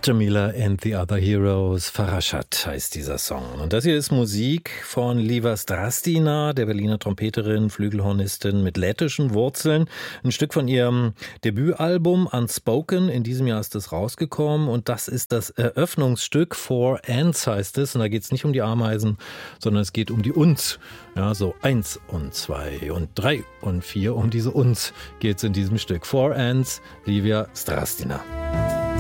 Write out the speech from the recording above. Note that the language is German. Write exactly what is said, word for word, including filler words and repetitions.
Jamila and the Other Heroes, Farashad heißt dieser Song. Und das hier ist Musik von Liva Strastina, der Berliner Trompeterin, Flügelhornistin mit lettischen Wurzeln. Ein Stück von ihrem Debütalbum Unspoken, in diesem Jahr ist es rausgekommen. Und das ist das Eröffnungsstück, Four Ants heißt es. Und da geht es nicht um die Ameisen, sondern es geht um die Uns. Ja, so eins und zwei und drei und vier. Um diese Uns geht es in diesem Stück. Four Ants, Livia Strastina.